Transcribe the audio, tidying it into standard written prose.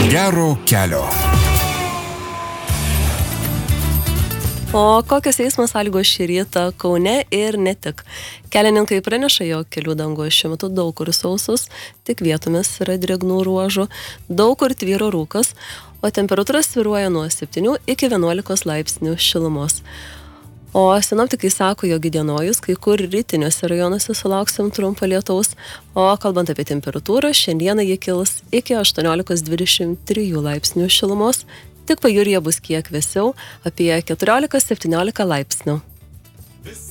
Gero kelio. O kokios eismo sąlygos šį rytą Kaune ir ne tik. Kelininkai praneša, jog kelių dangos šiuo metu daug kur sausos, tik vietomis yra drėgnų ruožų, daug kur tvyro rūkas, o temperatūra svyruoja nuo 7 iki 11 laipsnių šilumos. O sinoptikai sako, jog įdienojus kai kur rytiniuose rajonuose sulauksim trumpo lietaus, o kalbant apie temperatūrą, šiandieną ji kils iki 18-23 laipsnių šilumos, tik pajūryje bus kiek vėsiau, apie 14-17 laipsnių.